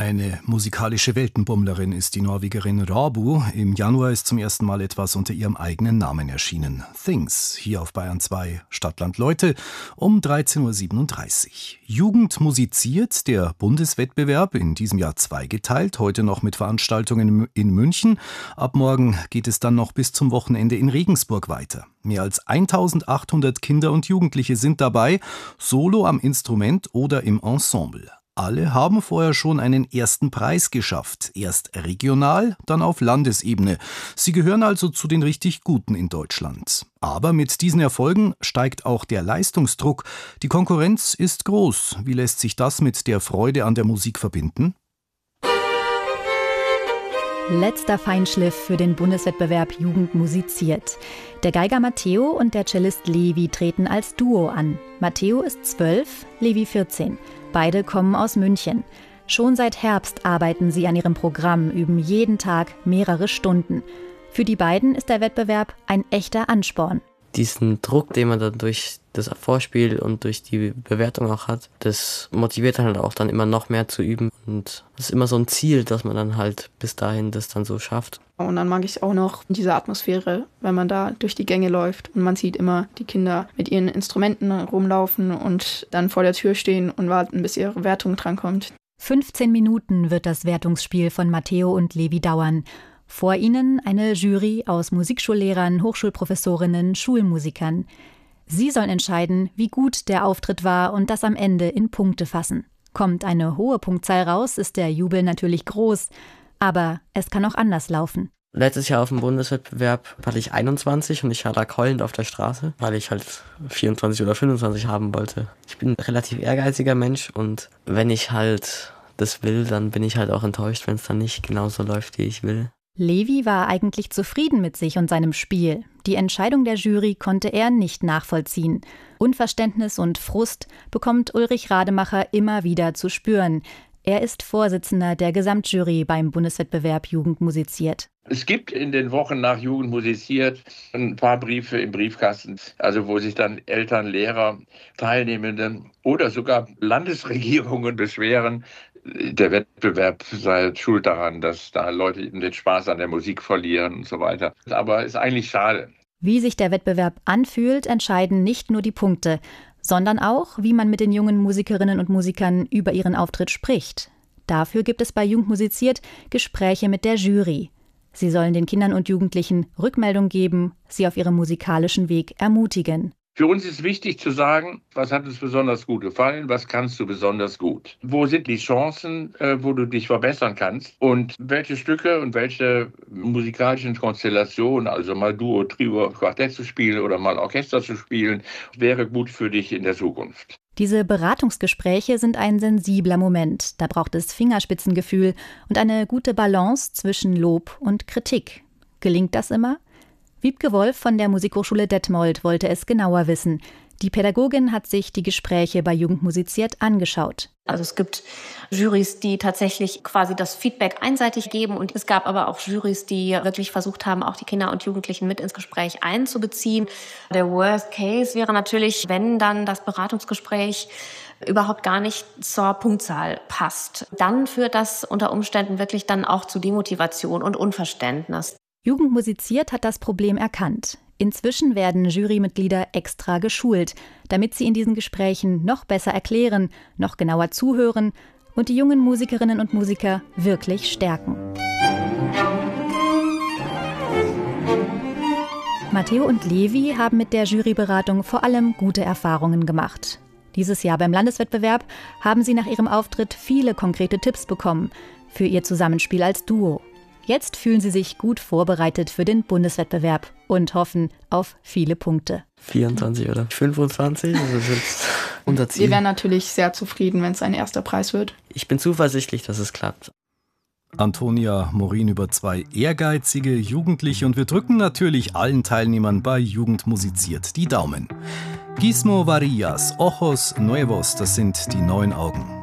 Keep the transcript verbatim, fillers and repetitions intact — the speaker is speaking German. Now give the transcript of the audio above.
Eine musikalische Weltenbummlerin ist die Norwegerin Rabu. Im Januar ist zum ersten Mal etwas unter ihrem eigenen Namen erschienen. Things, hier auf Bayern zwei, Stadtland Leute, um dreizehn Uhr siebenunddreißig. Jugend musiziert, der Bundeswettbewerb, in diesem Jahr zweigeteilt, heute noch mit Veranstaltungen in München. Ab morgen geht es dann noch bis zum Wochenende in Regensburg weiter. Mehr als eintausendachthundert Kinder und Jugendliche sind dabei, solo am Instrument oder im Ensemble. Alle haben vorher schon einen ersten Preis geschafft. Erst regional, dann auf Landesebene. Sie gehören also zu den richtig Guten in Deutschland. Aber mit diesen Erfolgen steigt auch der Leistungsdruck. Die Konkurrenz ist groß. Wie lässt sich das mit der Freude an der Musik verbinden? Letzter Feinschliff für den Bundeswettbewerb Jugend musiziert. Der Geiger Matteo und der Cellist Levi treten als Duo an. Matteo ist zwölf, Levi vierzehn. Beide kommen aus München. Schon seit Herbst arbeiten sie an ihrem Programm, üben jeden Tag mehrere Stunden. Für die beiden ist der Wettbewerb ein echter Ansporn. Diesen Druck, den man dann durch das Vorspiel und durch die Bewertung auch hat, das motiviert halt auch dann immer noch mehr zu üben. Und das ist immer so ein Ziel, dass man dann halt bis dahin das dann so schafft. Und dann mag ich auch noch diese Atmosphäre, wenn man da durch die Gänge läuft und man sieht immer die Kinder mit ihren Instrumenten rumlaufen und dann vor der Tür stehen und warten, bis ihre Wertung drankommt. fünfzehn Minuten wird das Wertungsspiel von Matteo und Levi dauern. Vor ihnen eine Jury aus Musikschullehrern, Hochschulprofessorinnen, Schulmusikern. Sie sollen entscheiden, wie gut der Auftritt war und das am Ende in Punkte fassen. Kommt eine hohe Punktzahl raus, ist der Jubel natürlich groß. Aber es kann auch anders laufen. Letztes Jahr auf dem Bundeswettbewerb hatte ich einundzwanzig und ich lag heulend auf der Straße, weil ich halt vierundzwanzig oder fünfundzwanzig haben wollte. Ich bin ein relativ ehrgeiziger Mensch und wenn ich halt das will, dann bin ich halt auch enttäuscht, wenn es dann nicht genauso läuft, wie ich will. Levi war eigentlich zufrieden mit sich und seinem Spiel. Die Entscheidung der Jury konnte er nicht nachvollziehen. Unverständnis und Frust bekommt Ulrich Rademacher immer wieder zu spüren. Er ist Vorsitzender der Gesamtjury beim Bundeswettbewerb Jugend musiziert. Es gibt in den Wochen nach Jugend musiziert ein paar Briefe im Briefkasten, also wo sich dann Eltern, Lehrer, Teilnehmende oder sogar Landesregierungen beschweren, der Wettbewerb sei schuld daran, dass da Leute den Spaß an der Musik verlieren und so weiter. Aber ist eigentlich schade. Wie sich der Wettbewerb anfühlt, entscheiden nicht nur die Punkte, sondern auch, wie man mit den jungen Musikerinnen und Musikern über ihren Auftritt spricht. Dafür gibt es bei Jugend musiziert Gespräche mit der Jury. Sie sollen den Kindern und Jugendlichen Rückmeldung geben, sie auf ihrem musikalischen Weg ermutigen. Für uns ist wichtig zu sagen, was hat uns besonders gut gefallen, was kannst du besonders gut? Wo sind die Chancen, wo du dich verbessern kannst? Und welche Stücke und welche musikalischen Konstellationen, also mal Duo, Trio, Quartett zu spielen oder mal Orchester zu spielen, wäre gut für dich in der Zukunft. Diese Beratungsgespräche sind ein sensibler Moment. Da braucht es Fingerspitzengefühl und eine gute Balance zwischen Lob und Kritik. Gelingt das immer? Wiebke Wolf von der Musikhochschule Detmold wollte es genauer wissen. Die Pädagogin hat sich die Gespräche bei Jugend musiziert angeschaut. Also es gibt Jurys, die tatsächlich quasi das Feedback einseitig geben und es gab aber auch Jurys, die wirklich versucht haben, auch die Kinder und Jugendlichen mit ins Gespräch einzubeziehen. Der Worst Case wäre natürlich, wenn dann das Beratungsgespräch überhaupt gar nicht zur Punktzahl passt. Dann führt das unter Umständen wirklich dann auch zu Demotivation und Unverständnis. Jugend musiziert hat das Problem erkannt. Inzwischen werden Jurymitglieder extra geschult, damit sie in diesen Gesprächen noch besser erklären, noch genauer zuhören und die jungen Musikerinnen und Musiker wirklich stärken. Matteo und Levi haben mit der Juryberatung vor allem gute Erfahrungen gemacht. Dieses Jahr beim Landeswettbewerb haben sie nach ihrem Auftritt viele konkrete Tipps bekommen für ihr Zusammenspiel als Duo. Jetzt fühlen sie sich gut vorbereitet für den Bundeswettbewerb und hoffen auf viele Punkte. vierundzwanzig oder fünfundzwanzig, also das ist unser Ziel. Wir wären natürlich sehr zufrieden, wenn es ein erster Preis wird. Ich bin zuversichtlich, dass es klappt. Antonia Morin über zwei ehrgeizige Jugendliche und wir drücken natürlich allen Teilnehmern bei Jugend musiziert die Daumen. Gizmo Varillas, Ojos Nuevos, das sind die neuen Augen.